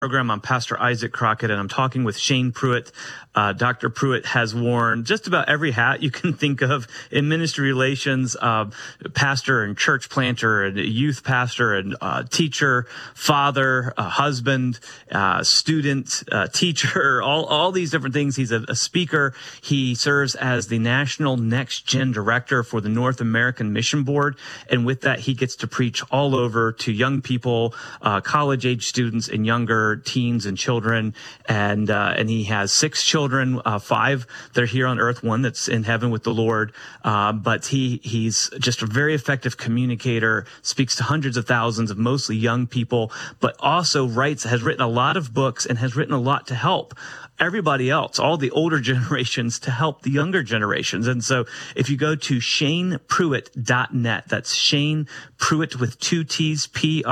program. I'm Pastor Isaac Crockett, and I'm talking with Shane Pruitt. Dr. Pruitt has worn just about every hat you can think of in ministry relations, pastor and church planter and youth pastor and teacher, father, husband, student, teacher, all these different things. He's a speaker. He serves as the National Next Gen Director for the North American Mission Board. And with that, he gets to preach all over to young people, college-age students and younger teens and children, and he has 6 children, 5 that are here on earth, 1 that's in heaven with the Lord. But he's just a very effective communicator, speaks to hundreds of thousands of mostly young people, but also has written a lot of books and has written a lot to help everybody else, all the older generations, to help the younger generations. And so if you go to ShanePruitt.net, that's Shane Pruitt with 2 T's,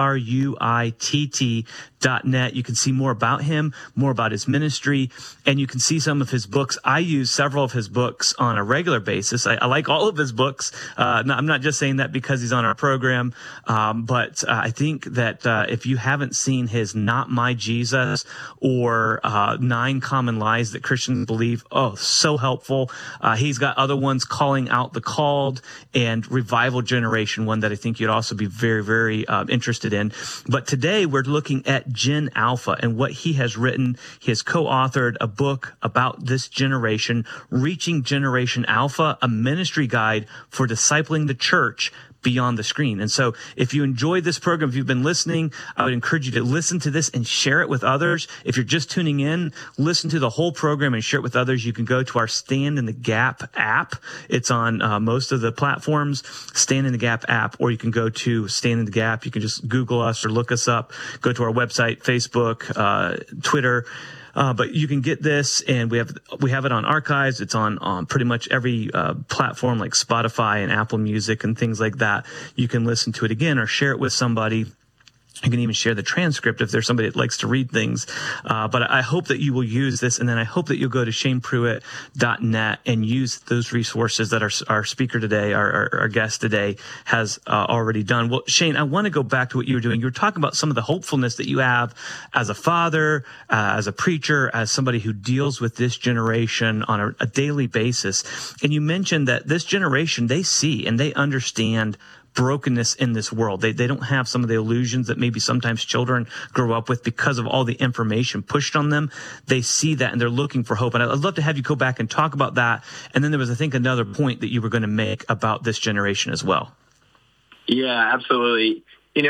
Pruitt.net. You can see more about him, more about his ministry, and you can see some of his books. I use several of his books on a regular basis. I like all of his books. I'm not just saying that because he's on our program, but I think that if you haven't seen his Not My Jesus or 9 Common Lies That Christians Believe, so helpful. He's got other ones, Calling Out the Called and Revival Generation, one that I think you'd also be very, very interested in. But today we're looking at Gen Alpha and what he has written. He has co-authored a book about this generation, Reaching Generation Alpha, a ministry guide for discipling the church beyond the screen. And so if you enjoyed this program, if you've been listening, I would encourage you to listen to this and share it with others. If you're just tuning in, listen to the whole program and share it with others. You can go to our Stand in the Gap app. It's on most of the platforms, Stand in the Gap app, or you can go to Stand in the Gap. You can just Google us or look us up, go to our website, Facebook, Twitter. But you can get this, and we have it on archives. It's on pretty much every platform like Spotify and Apple Music and things like that. You can listen to it again or share it with somebody. You can even share the transcript if there's somebody that likes to read things. But I hope that you will use this, and then I hope that you'll go to ShanePruitt.net and use those resources that our speaker today, our guest today, has already done. Well, Shane, I want to go back to what you were doing. You were talking about some of the hopefulness that you have as a father, as a preacher, as somebody who deals with this generation on a daily basis. And you mentioned that this generation, they see and they understand brokenness in this world. They don't have some of the illusions that maybe sometimes children grow up with because of all the information pushed on them. They see that and they're looking for hope. And I'd love to have you go back and talk about that. And then there was, I think, another point that you were going to make about this generation as well. Yeah, absolutely.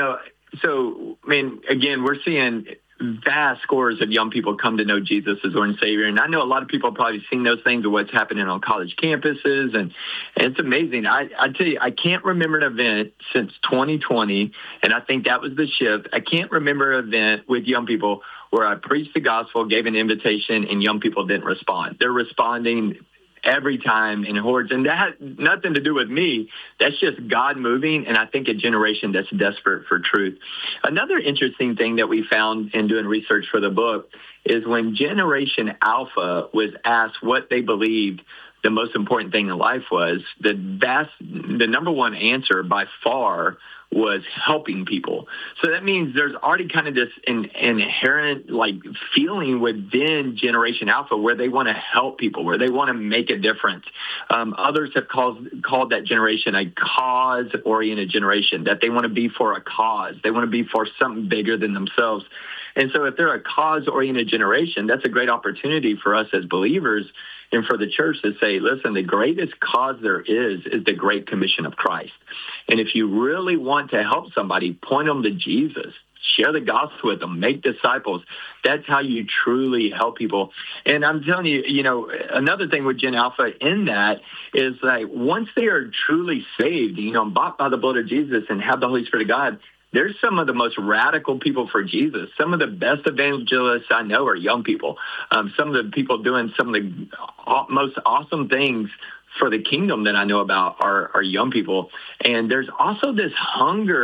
So, again, we're seeing vast scores of young people come to know Jesus as Lord and Savior. And I know a lot of people have probably seen those things of what's happening on college campuses. And it's amazing. I tell you, I can't remember an event since 2020, and I think that was the shift. I can't remember an event with young people where I preached the gospel, gave an invitation, and young people didn't respond. They're responding every time in hordes. And that has nothing to do with me. That's just God moving, and I think a generation that's desperate for truth. Another interesting thing that we found in doing research for the book is when Generation Alpha was asked what they believed the most important thing in life was, the number one answer by far was helping people. So that means there's already kind of this inherent feeling within Generation Alpha where they want to help people, where they want to make a difference. Others have called that generation a cause-oriented generation, that they want to be for a cause. They want to be for something bigger than themselves. And so if they're a cause-oriented generation, that's a great opportunity for us as believers and for the church to say, listen, the greatest cause there is the Great Commission of Christ. And if you really want to help somebody, point them to Jesus. Share the gospel with them. Make disciples. That's how you truly help people. And I'm telling you, another thing with Gen Alpha in that is once they are truly saved, bought by the blood of Jesus and have the Holy Spirit of God, they're some of the most radical people for Jesus. Some of the best evangelists I know are young people. Some of the people doing some of the most awesome things for the kingdom that I know about are young people. And there's also this hunger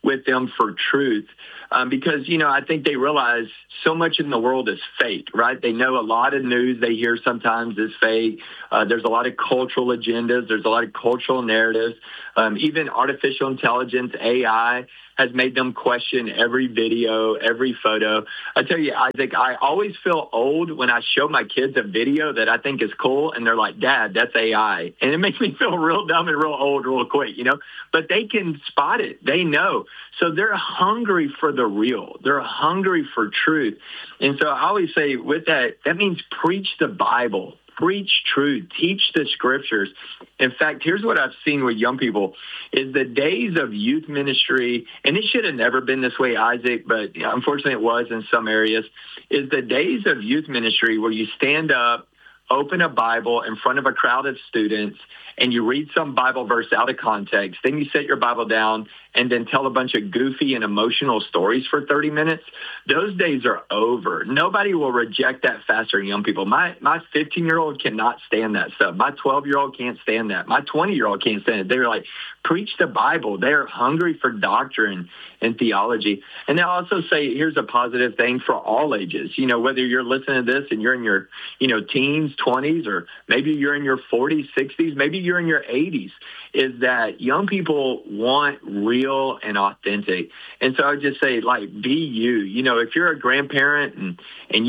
with them for truth. Because, I think they realize so much in the world is fake, right? They know a lot of news they hear sometimes is fake. There's a lot of cultural agendas. There's a lot of cultural narratives. Even artificial intelligence, AI, has made them question every video, every photo. I tell you, Isaac, I always feel old when I show my kids a video that I think is cool, and they're like, Dad, that's AI. And it makes me feel real dumb and real old real quick, But they can spot it. They know. So they're hungry for the real. They're hungry for truth. And so I always say with that means preach the Bible. Preach truth, teach the scriptures. In fact, here's what I've seen with young people is the days of youth ministry, and it should have never been this way, Isaac, but unfortunately it was in some areas, is the days of youth ministry where you stand up, open a Bible in front of a crowd of students, and you read some Bible verse out of context. Then you set your Bible down and then tell a bunch of goofy and emotional stories for 30 minutes. Those days are over. Nobody will reject that faster than young people. My 15-year-old cannot stand that stuff. My 12-year-old can't stand that. My 20-year-old can't stand it. They're like, preach the Bible. They're hungry for doctrine and theology. And they'll also say, here's a positive thing for all ages. Whether you're listening to this and you're in your, teens, 20s, or maybe you're in your 40s, 60s, maybe you're in your 80s, is that young people want real and authentic. And so I would just say, be you. If you're a grandparent and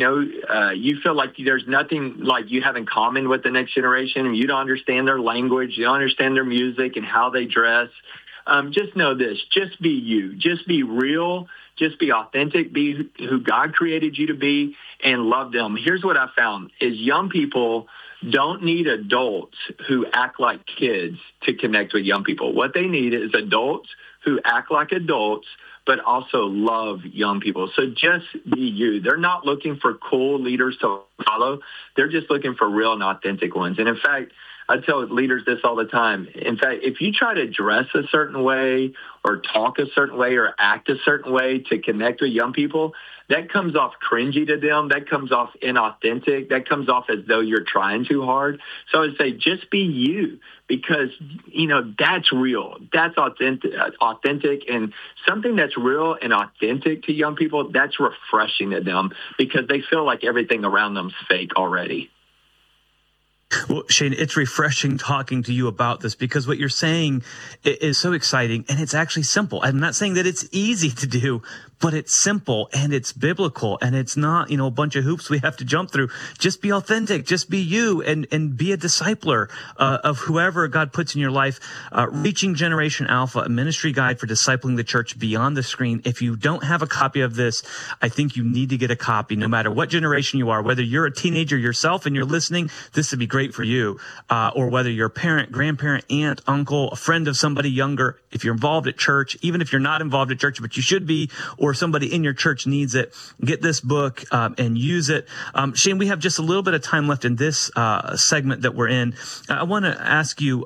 you feel like there's nothing like you have in common with the next generation, and you don't understand their language, you don't understand their music and how they dress, just know this. Just be you. Just be real. Just be authentic. Be who God created you to be, and love them. Here's what I found is young people don't need adults who act like kids to connect with young people. What they need is adults who act like adults, but also love young people. So just be you. They're not looking for cool leaders to follow. They're just looking for real and authentic ones. And in fact, I tell leaders this all the time. In fact, if you try to dress a certain way or talk a certain way or act a certain way to connect with young people, that comes off cringy to them. That comes off inauthentic. That comes off as though you're trying too hard. So I would say just be you, because, that's real. That's authentic, and something that's real and authentic to young people, that's refreshing to them because they feel like everything around them's fake already. Well, Shane, it's refreshing talking to you about this because what you're saying is so exciting, and it's actually simple. I'm not saying that it's easy to do, but it's simple and it's biblical, and it's not, a bunch of hoops we have to jump through. Just be authentic, just be you, and be a discipler of whoever God puts in your life. Reaching Generation Alpha, a ministry guide for discipling the church beyond the screen. If you don't have a copy of this, I think you need to get a copy, no matter what generation you are, whether you're a teenager yourself and you're listening, this would be great for you, or whether you're a parent, grandparent, aunt, uncle, a friend of somebody younger, if you're involved at church, even if you're not involved at church, but you should be, or somebody in your church needs it, get this book and use it. Shane, we have just a little bit of time left in this segment that we're in. I want to ask you,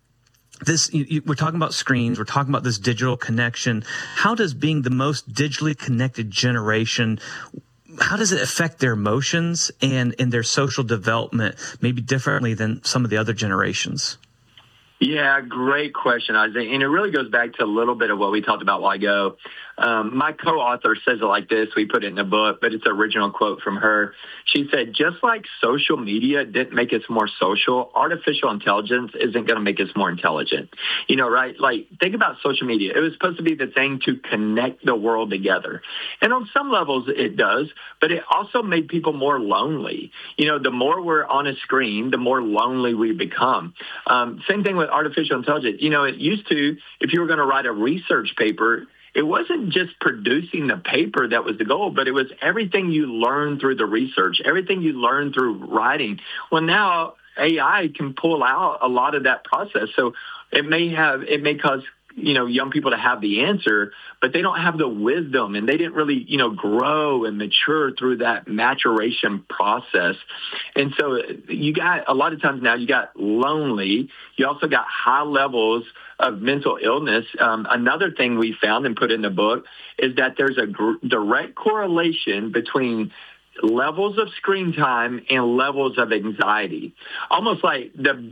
we're talking about screens. We're talking about this digital connection. How does being the most digitally connected generation, how does it affect their emotions and in their social development, maybe differently than some of the other generations? Yeah, great question, Isaiah. And it really goes back to a little bit of what we talked about a while ago. My co-author says it like this. We put it in the book, but it's an original quote from her. She said, just like social media didn't make us more social, artificial intelligence isn't going to make us more intelligent. Right? Like, think about social media. It was supposed to be the thing to connect the world together. And on some levels it does, but it also made people more lonely. The more we're on a screen, the more lonely we become. Same thing with artificial intelligence. It used to, if you were going to write a research paper, it wasn't just producing the paper that was the goal, but it was everything you learned through the research, everything you learned through writing. Well, now AI can pull out a lot of that process. So it may cause young people to have the answer, but they don't have the wisdom, and they didn't really, grow and mature through that maturation process. And so you got, a lot of times now, you got lonely. You also got high levels of mental illness. Another thing we found and put in the book is that there's a direct correlation between levels of screen time and levels of anxiety. Almost like the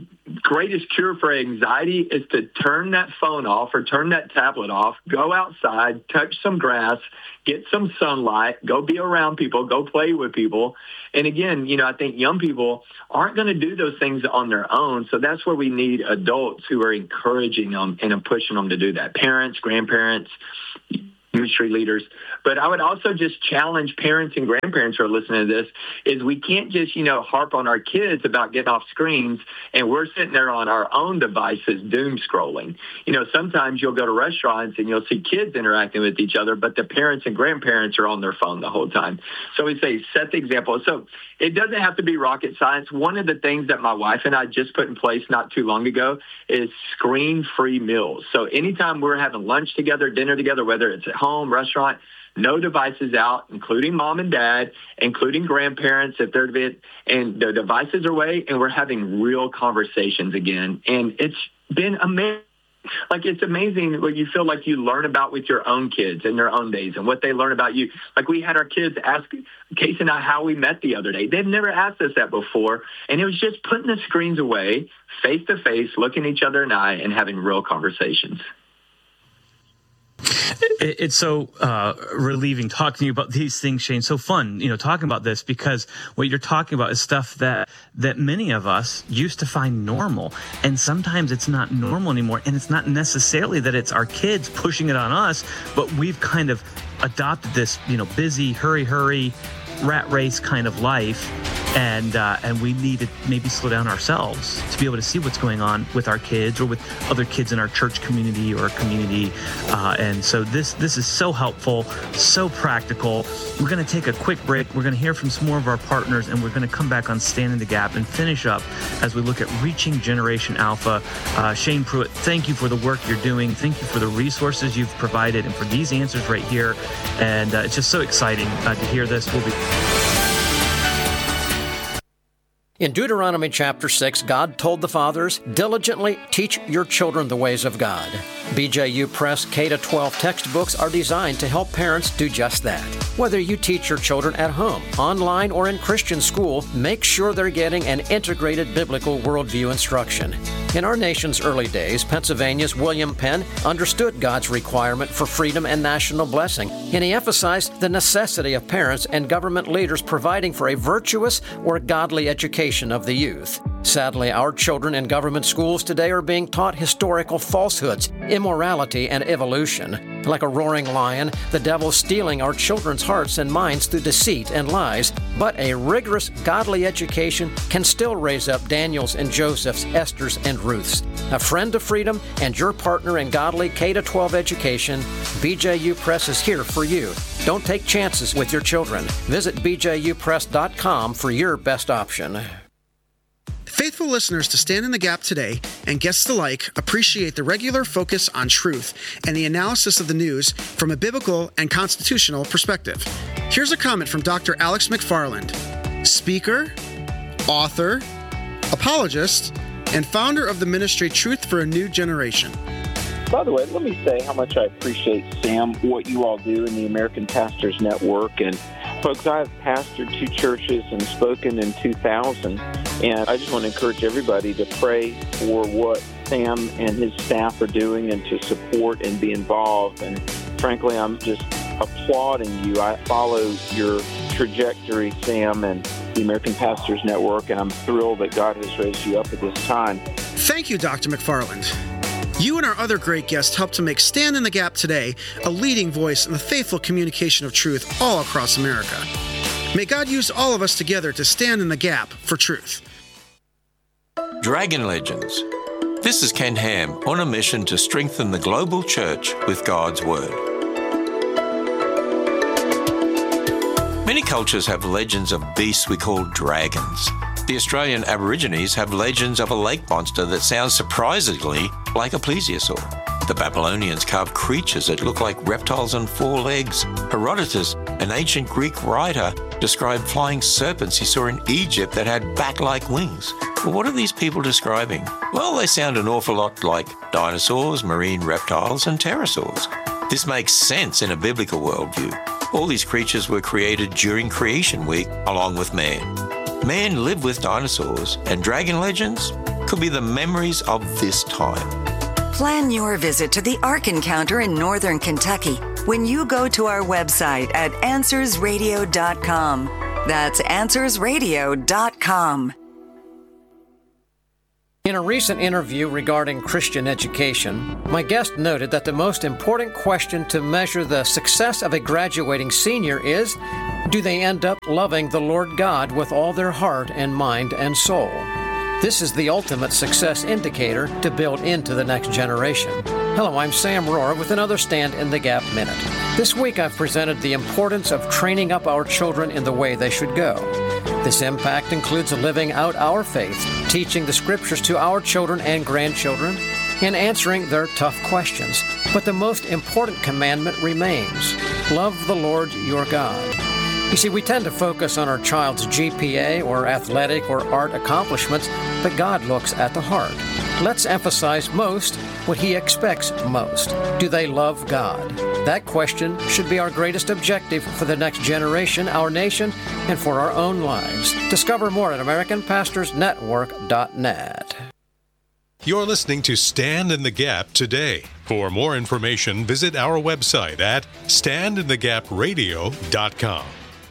greatest cure for anxiety is to turn that phone off or turn that tablet off, go outside, touch some grass, get some sunlight, go be around people, go play with people. And again, I think young people aren't going to do those things on their own. So that's where we need adults who are encouraging them and pushing them to do that. Parents, grandparents, ministry leaders. But I would also just challenge parents and grandparents who are listening to this is we can't just, harp on our kids about getting off screens and we're sitting there on our own devices doom scrolling. Sometimes you'll go to restaurants and you'll see kids interacting with each other, but the parents and grandparents are on their phone the whole time. So we say set the example. So it doesn't have to be rocket science. One of the things that my wife and I just put in place not too long ago is screen-free meals. So anytime we're having lunch together, dinner together, whether it's at home, restaurant, no devices out, including mom and dad, including grandparents if they're and the devices are away, and we're having real conversations again. And it's been amazing. Like, it's amazing what you feel like you learn about with your own kids in their own days and what they learn about you. Like, we had our kids ask Casey and I how we met the other day. They've never asked us that before. And it was just putting the screens away, face to face, looking each other in the eye and having real conversations. It's so relieving talking to you about these things, Shane. So fun, talking about this, because what you're talking about is stuff that many of us used to find normal. And sometimes it's not normal anymore. And it's not necessarily that it's our kids pushing it on us, but we've kind of adopted this, busy, hurry, rat race kind of life. And we need to maybe slow down ourselves to be able to see what's going on with our kids or with other kids in our church community or community. And so this is so helpful, so practical. We're going to take a quick break. We're going to hear from some more of our partners, and we're going to come back on Stand in the Gap and finish up as we look at reaching Generation Alpha. Shane Pruitt, thank you for the work you're doing. Thank you for the resources you've provided and for these answers right here. And it's just so exciting to hear this. We'll be... In Deuteronomy chapter 6, God told the fathers, diligently teach your children the ways of God. BJU Press K-12 textbooks are designed to help parents do just that. Whether you teach your children at home, online, or in Christian school, make sure they're getting an integrated biblical worldview instruction. In our nation's early days, Pennsylvania's William Penn understood God's requirement for freedom and national blessing, and he emphasized the necessity of parents and government leaders providing for a virtuous or godly education of the youth. Sadly, our children in government schools today are being taught historical falsehoods, immorality, and evolution. Like a roaring lion, the devil's stealing our children's hearts and minds through deceit and lies. But a rigorous, godly education can still raise up Daniels and Josephs, Esthers, and Ruths. A friend to freedom and your partner in godly K-12 education, BJU Press is here for you. Don't take chances with your children. Visit bjupress.com for your best option. Faithful listeners to Stand in the Gap today and guests alike appreciate the regular focus on truth and the analysis of the news from a biblical and constitutional perspective. Here's a comment from Dr. Alex McFarland, speaker, author, apologist, and founder of the ministry Truth for a New Generation. By the way, let me say how much I appreciate, Sam, what you all do in the American Pastors Network. And folks, I have pastored 2 churches and spoken in 2000. And I just want to encourage everybody to pray for what Sam and his staff are doing and to support and be involved. And frankly, I'm just applauding you. I follow your trajectory, Sam, and the American Pastors Network, and I'm thrilled that God has raised you up at this time. Thank you, Dr. McFarland. You and our other great guests help to make Stand in the Gap today a leading voice in the faithful communication of truth all across America. May God use all of us together to stand in the gap for truth. Dragon Legends. This is Ken Ham on a mission to strengthen the global church with God's Word. Many cultures have legends of beasts we call dragons. The Australian Aborigines have legends of a lake monster that sounds surprisingly like a plesiosaur. The Babylonians carved creatures that look like reptiles on 4 legs. Herodotus, an ancient Greek writer, described flying serpents he saw in Egypt that had bat-like wings. But what are these people describing? Well, they sound an awful lot like dinosaurs, marine reptiles, and pterosaurs. This makes sense in a biblical worldview. All these creatures were created during Creation Week along with man. Man lived with dinosaurs, and dragon legends? could be the memories of this time. Plan your visit to the Ark Encounter in Northern Kentucky when you go to our website at AnswersRadio.com. That's AnswersRadio.com. In a recent interview regarding Christian education, my guest noted that the most important question to measure the success of a graduating senior is, do they end up loving the Lord God with all their heart and mind and soul? This is the ultimate success indicator to build into the next generation. Hello, I'm Sam Rohrer with another Stand in the Gap Minute. This week I've presented the importance of training up our children in the way they should go. This impact includes living out our faith, teaching the Scriptures to our children and grandchildren, and answering their tough questions. But the most important commandment remains: love the Lord your God. You see, we tend to focus on our child's GPA or athletic or art accomplishments, but God looks at the heart. Let's emphasize most what He expects most. Do they love God? That question should be our greatest objective for the next generation, our nation, and for our own lives. Discover more at AmericanPastorsNetwork.net. You're listening to Stand in the Gap today. For more information, visit our website at standinthegapradio.com.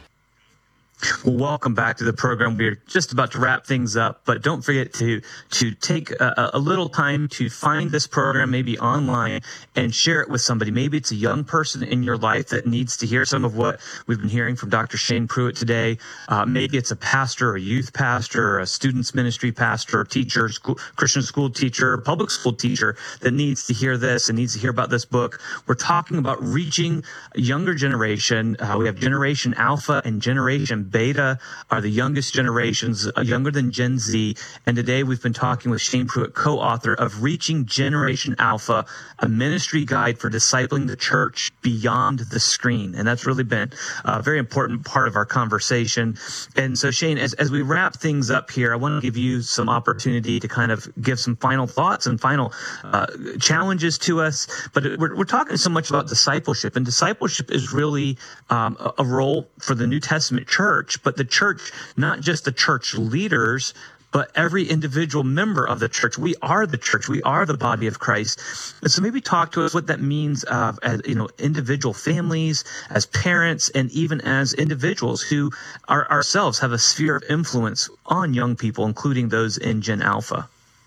Well, welcome back to the program. We're just about to wrap things up, but don't forget to take a little time to find this program, maybe online, and share it with somebody. Maybe it's a young person in your life that needs to hear some of what we've been hearing from Dr. Shane Pruitt today. Maybe it's a pastor, a youth pastor, a students ministry pastor, teacher, Christian school teacher, public school teacher that needs to hear this and needs to hear about this book. We're talking about reaching a younger generation. We have Generation Alpha and Generation Beta are the youngest generations, younger than Gen Z. And today we've been talking with Shane Pruitt, co-author of Reaching Generation Alpha, a ministry guide for discipling the church beyond the screen. And that's really been a very important part of our conversation. And so, Shane, as we wrap things up here, I want to give you some opportunity to kind of give some final thoughts and final challenges to us. But we're talking so much about discipleship, and discipleship is really a role for the New Testament church. But the church, not just the church leaders, but every individual member of the church. We are the church. We are the body of Christ. And so maybe talk to us what that means as individual families, as parents, and even as individuals who ourselves have a sphere of influence on young people, including those in Gen Alpha.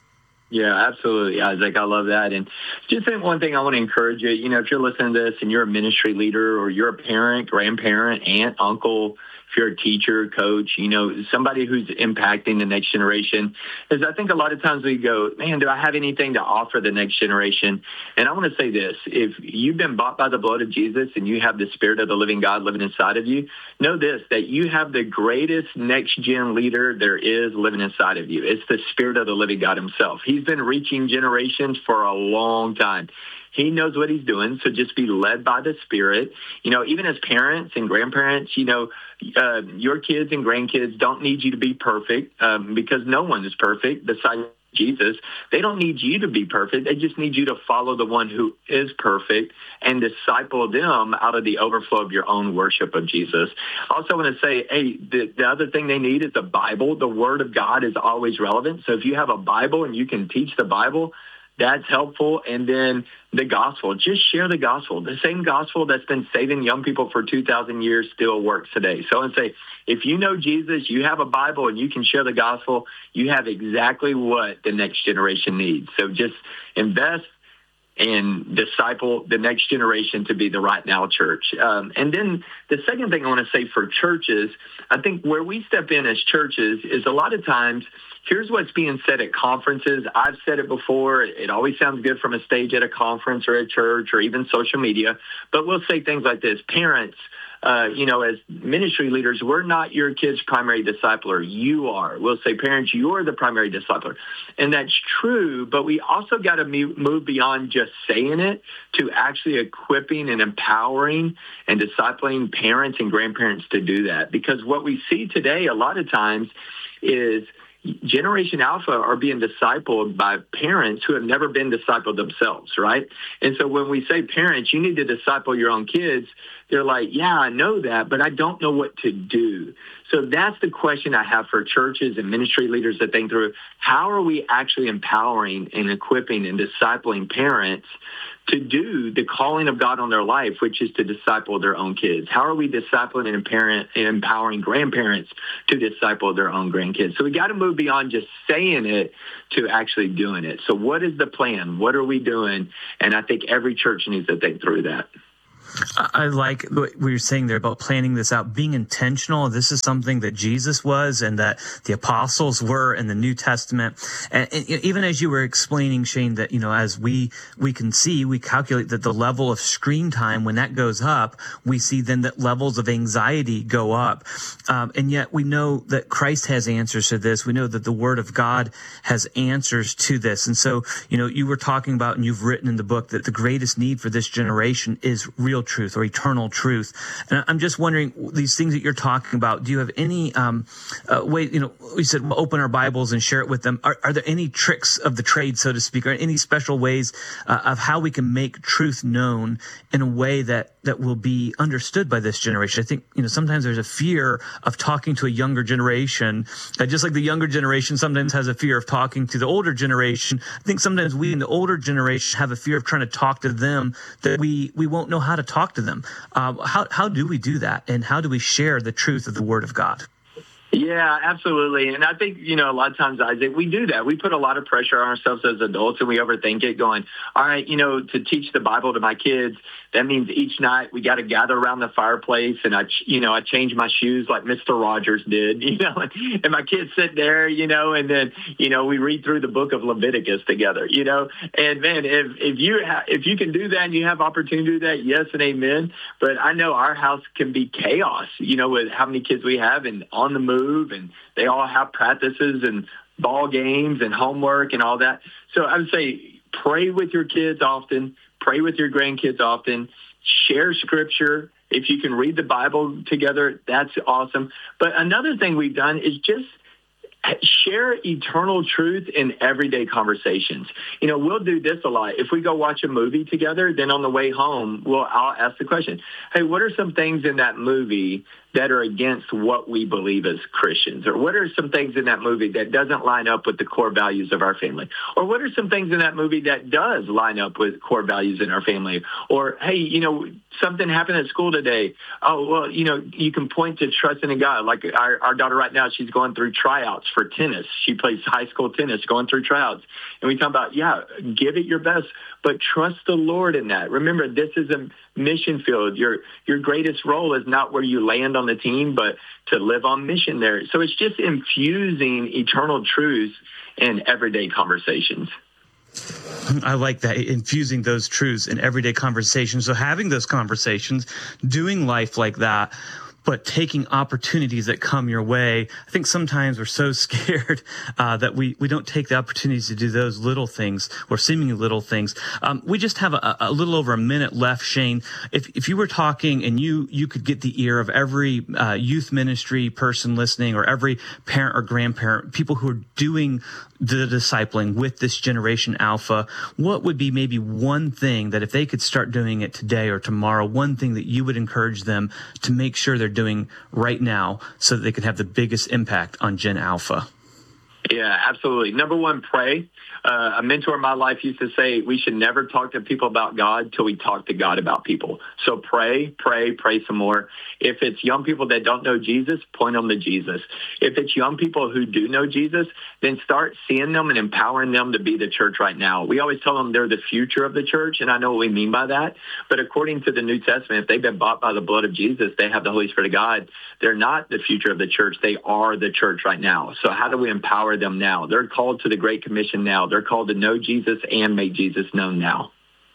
Yeah, absolutely, Isaac. I love that. And just one thing I want to encourage you, if you're listening to this and you're a ministry leader or you're a parent, grandparent, aunt, uncle, if you're a teacher, coach, somebody who's impacting the next generation, is I think a lot of times we go, man, do I have anything to offer the next generation? And I want to say this: if you've been bought by the blood of Jesus and you have the Spirit of the living God living inside of you, know this, that you have the greatest next-gen leader there is living inside of you. It's the Spirit of the living God Himself. He's been reaching generations for a long time. He knows what He's doing, so just be led by the Spirit. Even as parents and grandparents, your kids and grandkids don't need you to be perfect because no one is perfect besides Jesus. They don't need you to be perfect. They just need you to follow the one who is perfect and disciple them out of the overflow of your own worship of Jesus. I also want to say, the other thing they need is the Bible. The Word of God is always relevant. So if you have a Bible and you can teach the Bible, that's helpful. And then the gospel, just share the gospel. The same gospel that's been saving young people for 2,000 years still works today. So I would say, if you know Jesus, you have a Bible, and you can share the gospel, you have exactly what the next generation needs. So just invest and disciple the next generation to be the right now church. And then the second thing I want to say for churches, I think where we step in as churches is a lot of times, here's what's being said at conferences. I've said it before. It always sounds good from a stage at a conference or a church or even social media. But we'll say things like this: parents, as ministry leaders, we're not your kid's primary discipler. You are. We'll say, parents, you're the primary discipler. And that's true, but we also got to move beyond just saying it to actually equipping and empowering and discipling parents and grandparents to do that. Because what we see today a lot of times is Generation Alpha are being discipled by parents who have never been discipled themselves, right? And so when we say parents, you need to disciple your own kids, they're like, yeah, I know that, but I don't know what to do. So that's the question I have for churches and ministry leaders to think through. How are we actually empowering and equipping and discipling parents to do the calling of God on their life, which is to disciple their own kids? How are we discipling and empowering grandparents to disciple their own grandkids? So we got to move beyond just saying it to actually doing it. So what is the plan? What are we doing? And I think every church needs to think through that. I like what you're saying there about planning this out, being intentional. This is something that Jesus was and that the apostles were in the New Testament. And even as you were explaining, Shane, that, as we can see, we calculate that the level of screen time, when that goes up, we see then that levels of anxiety go up. And yet we know that Christ has answers to this. We know that the Word of God has answers to this. And so, you were talking about, and you've written in the book, that the greatest need for this generation is real truth or eternal truth. And I'm just wondering, these things that you're talking about, do you have any way, we said we'll open our Bibles and share it with them. Are there any tricks of the trade, so to speak, or any special ways of how we can make truth known in a way that will be understood by this generation? I think, sometimes there's a fear of talking to a younger generation, just like the younger generation sometimes has a fear of talking to the older generation. I think sometimes we in the older generation have a fear of trying to talk to them, that we won't know how to talk to them. How do we do that? And how do we share the truth of the Word of God? Yeah, absolutely. And I think, a lot of times, Isaac, we do that. We put a lot of pressure on ourselves as adults, and we overthink it, going, all right, to teach the Bible to my kids, that means each night we got to gather around the fireplace, and I change my shoes like Mr. Rogers did, and my kids sit there, and then, we read through the book of Leviticus together, and man, if you can do that and you have opportunity to do that, yes and amen. But I know our house can be chaos, with how many kids we have and on the move, and they all have practices and ball games and homework and all that. So I would say pray with your kids often, pray with your grandkids often, share scripture. If you can read the Bible together, that's awesome. But another thing we've done is just share eternal truth in everyday conversations. We'll do this a lot. If we go watch a movie together, then on the way home, I'll ask the question, hey, what are some things in that movie that are against what we believe as Christians? Or what are some things in that movie that doesn't line up with the core values of our family? Or what are some things in that movie that does line up with core values in our family? Or, hey, something happened at school today. Oh, well, you can point to trusting in God. Like our daughter right now, she's going through tryouts for tennis. She plays high school tennis, going through tryouts. And we talk about, give it your best, but trust the Lord in that. Remember, this is a mission field. Your greatest role is not where you land on the team, but to live on mission there. So it's just infusing eternal truths in everyday conversations. I like that, infusing those truths in everyday conversations. So having those conversations, doing life like that, but taking opportunities that come your way. I think sometimes we're so scared that we don't take the opportunities to do those little things or seemingly little things. We just have a little over a minute left, Shane. If you were talking and you could get the ear of every youth ministry person listening, or every parent or grandparent, people who are doing the discipling with this generation Alpha, what would be maybe one thing that if they could start doing it today or tomorrow, one thing that you would encourage them to make sure they're doing right now so that they can have the biggest impact on Gen Alpha? Yeah, absolutely. Number one, pray. A mentor in my life used to say we should never talk to people about God till we talk to God about people. So pray some more. If it's young people that don't know Jesus, point them to Jesus. If it's young people who do know Jesus, then start seeing them and empowering them to be the church right now. We always tell them they're the future of the church, and I know what we mean by that. But according to the New Testament, if they've been bought by the blood of Jesus, they have the Holy Spirit of God. They're not the future of the church. They are the church right now. So how do we empower them now? They're called to the Great Commission now. They're called to know Jesus and make Jesus known now.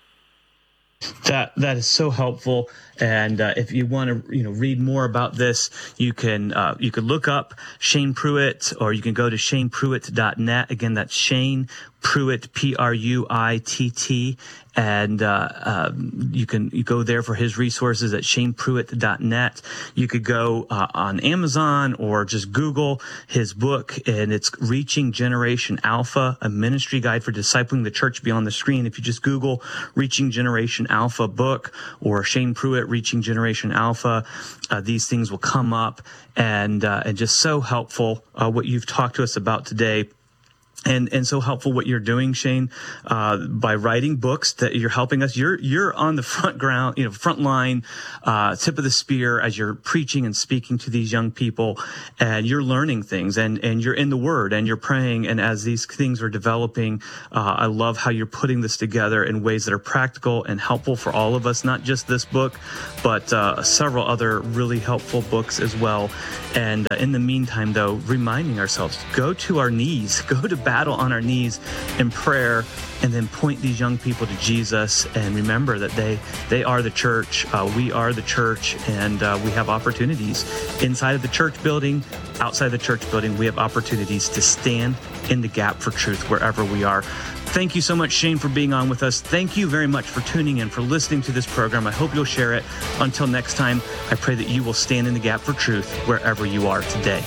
That is so helpful. And if you want to read more about this, you can look up Shane Pruitt, or you can go to shanepruitt.net. Again, that's Shane Pruitt, Pruitt, And you go there for his resources at ShanePruitt.net. You could go on Amazon or just Google his book, and it's Reaching Generation Alpha, a ministry guide for discipling the church beyond the screen. If you just Google Reaching Generation Alpha book or Shane Pruitt Reaching Generation Alpha, these things will come up, and just so helpful what you've talked to us about today. And so helpful what you're doing, Shane, by writing books that you're helping us. You're on the front line, tip of the spear as you're preaching and speaking to these young people, and you're learning things, and you're in the Word, and you're praying. And as these things are developing, I love how you're putting this together in ways that are practical and helpful for all of us, not just this book, but several other really helpful books as well. And in the meantime, though, reminding ourselves, go to our knees, go to battle on our knees in prayer, and then point these young people to Jesus, and remember that they are the church. We are the church, and we have opportunities inside of the church building, outside the church building. We have opportunities to stand in the gap for truth wherever we are. Thank you so much, Shane, for being on with us. Thank you very much for tuning in, for listening to this program. I hope you'll share it. Until next time, I pray that you will stand in the gap for truth wherever you are today.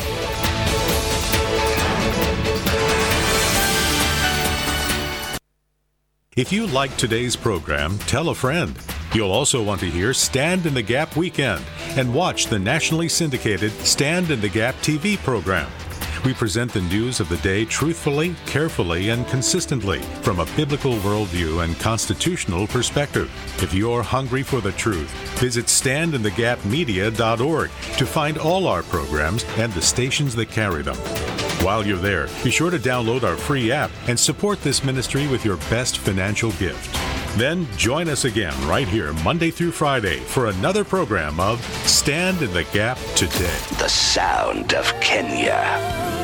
If you liked today's program, tell a friend. You'll also want to hear Stand in the Gap Weekend and watch the nationally syndicated Stand in the Gap TV program. We present the news of the day truthfully, carefully, and consistently from a biblical worldview and constitutional perspective. If you're hungry for the truth, visit standinthegapmedia.org to find all our programs and the stations that carry them. While you're there, be sure to download our free app and support this ministry with your best financial gift. Then join us again right here Monday through Friday for another program of Stand in the Gap Today. The sound of Kenya.